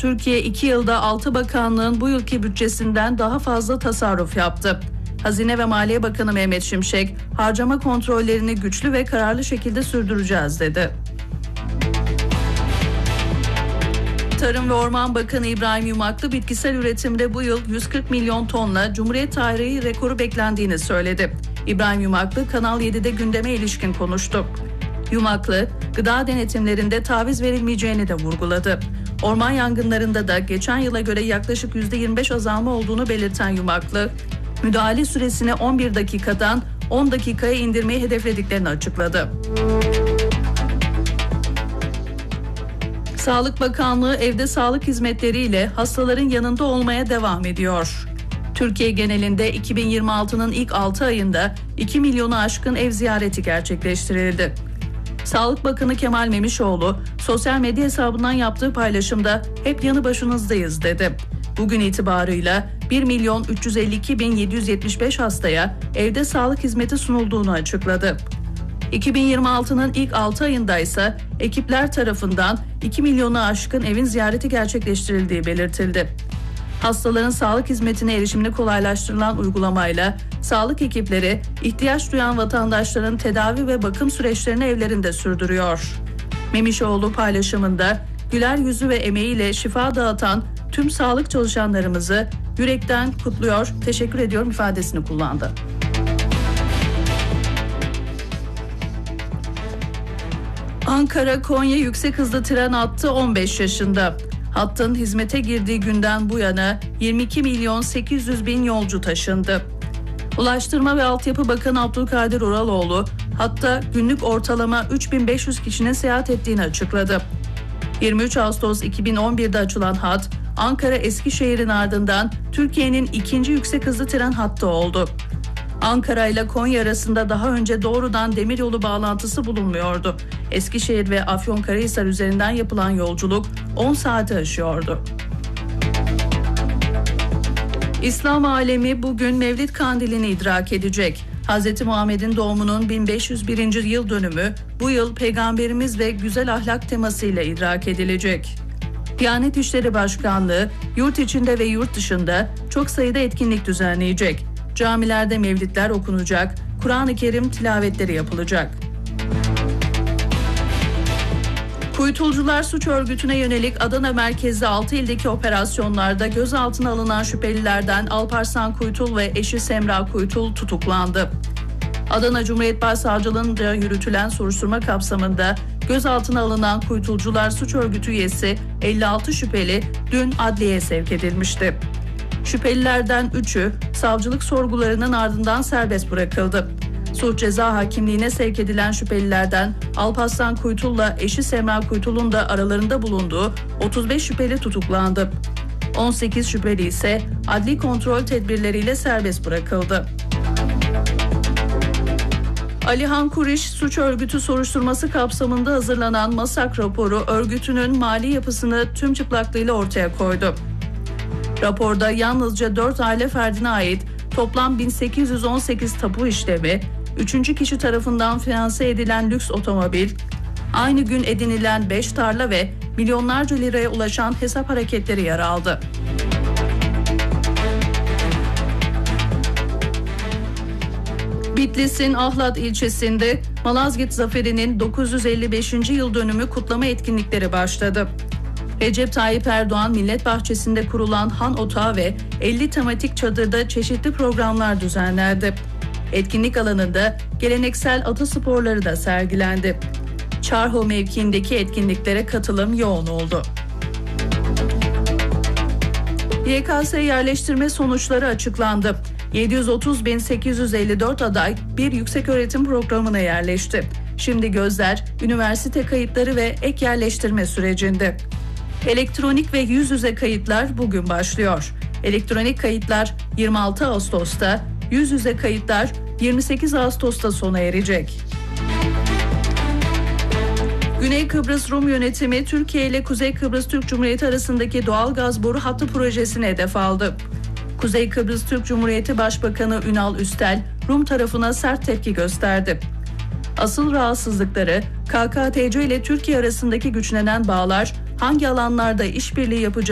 Türkiye 2 yılda 6 bakanlığın bu yılki bütçesinden daha fazla tasarruf yaptı. Hazine ve Maliye Bakanı Mehmet Şimşek, harcama kontrollerini güçlü ve kararlı şekilde sürdüreceğiz dedi. Tarım ve Orman Bakanı İbrahim Yumaklı, bitkisel üretimde bu yıl 140 milyon tonla Cumhuriyet tarihi rekoru beklendiğini söyledi. İbrahim Yumaklı, Kanal 7'de gündeme ilişkin konuştu. Yumaklı, gıda denetimlerinde taviz verilmeyeceğini de vurguladı. Orman yangınlarında da geçen yıla göre yaklaşık %25 azalma olduğunu belirten Yumaklı, müdahale süresini 11 dakikadan 10 dakikaya indirmeyi hedeflediklerini açıkladı. Sağlık Bakanlığı evde sağlık hizmetleriyle hastaların yanında olmaya devam ediyor. Türkiye genelinde 2026'nın ilk 6 ayında 2 milyonu aşkın ev ziyareti gerçekleştirildi. Sağlık Bakanı Kemal Memişoğlu, sosyal medya hesabından yaptığı paylaşımda hep yanı başınızdayız dedi. Bugün itibarıyla 1.352.775 hastaya evde sağlık hizmeti sunulduğunu açıkladı. 2026'nın ilk 6 ayında ise ekipler tarafından 2 milyonu aşkın evin ziyareti gerçekleştirildiği belirtildi. Hastaların sağlık hizmetine erişimini kolaylaştırılan uygulamayla sağlık ekipleri ihtiyaç duyan vatandaşların tedavi ve bakım süreçlerini evlerinde sürdürüyor. Memişoğlu paylaşımında güler yüzü ve emeğiyle şifa dağıtan tüm sağlık çalışanlarımızı yürekten kutluyor, teşekkür ediyorum ifadesini kullandı. Ankara-Konya yüksek hızlı tren hattı 15 yaşında. Hattın hizmete girdiği günden bu yana 22.800.000 yolcu taşındı. Ulaştırma ve Altyapı Bakanı Abdülkadir Uraloğlu, hatta günlük ortalama 3.500 kişinin seyahat ettiğini açıkladı. 23 Ağustos 2011'de açılan hat, Ankara-Eskişehir'in ardından Türkiye'nin ikinci yüksek hızlı tren hattı oldu. Ankara ile Konya arasında daha önce doğrudan demiryolu bağlantısı bulunmuyordu. Eskişehir ve Afyonkarahisar üzerinden yapılan yolculuk 10 saati aşıyordu. İslam alemi bugün Mevlid Kandili'ni idrak edecek. Hz. Muhammed'in doğumunun 1501. yıl dönümü bu yıl Peygamberimiz ve güzel ahlak temasıyla idrak edilecek. Diyanet İşleri Başkanlığı yurt içinde ve yurt dışında çok sayıda etkinlik düzenleyecek. Camilerde mevlidler okunacak, Kur'an-ı Kerim tilavetleri yapılacak. Kuytulcular suç örgütüne yönelik Adana merkezli 6 ildeki operasyonlarda gözaltına alınan şüphelilerden Alparslan Kuytul ve eşi Semra Kuytul tutuklandı. Adana Cumhuriyet Başsavcılığı'nca yürütülen soruşturma kapsamında gözaltına alınan Kuytulcular suç örgütü üyesi 56 şüpheli dün adliyeye sevk edilmişti. Şüphelilerden 3'ü savcılık sorgularının ardından serbest bırakıldı. Suç ceza hakimliğine sevk edilen şüphelilerden Alparslan Kuytul'la eşi Semra Kuytul'un da aralarında bulunduğu 35 şüpheli tutuklandı. 18 şüpheli ise adli kontrol tedbirleriyle serbest bırakıldı. Alihan Kuriş suç örgütü soruşturması kapsamında hazırlanan MASAK raporu örgütünün mali yapısını tüm çıplaklığıyla ortaya koydu. Raporda yalnızca 4 aile ferdine ait toplam 1818 tapu işlemi, 3. kişi tarafından finanse edilen lüks otomobil, aynı gün edinilen 5 tarla ve milyonlarca liraya ulaşan hesap hareketleri yer aldı. Bitlis'in Ahlat ilçesinde Malazgirt Zaferi'nin 955. yıl dönümü kutlama etkinlikleri başladı. Recep Tayyip Erdoğan Millet Bahçesi'nde kurulan Han Otağı ve 50 tematik çadırda çeşitli programlar düzenlendi. Etkinlik alanında geleneksel ata sporları da sergilendi. Çarho mevkiindeki etkinliklere katılım yoğun oldu. YKS yerleştirme sonuçları açıklandı. 730.854 aday bir yükseköğretim programına yerleşti. Şimdi gözler üniversite kayıtları ve ek yerleştirme sürecinde. Elektronik ve yüz yüze kayıtlar bugün başlıyor. Elektronik kayıtlar 26 Ağustos'ta, yüz yüze kayıtlar 28 Ağustos'ta sona erecek. Güney Kıbrıs Rum yönetimi Türkiye ile Kuzey Kıbrıs Türk Cumhuriyeti arasındaki doğal gaz boru hattı projesini hedef aldı. Kuzey Kıbrıs Türk Cumhuriyeti Başbakanı Ünal Üstel, Rum tarafına sert tepki gösterdi. Asıl rahatsızlıkları KKTC ile Türkiye arasındaki güçlenen bağlar hangi alanlarda işbirliği yapacağı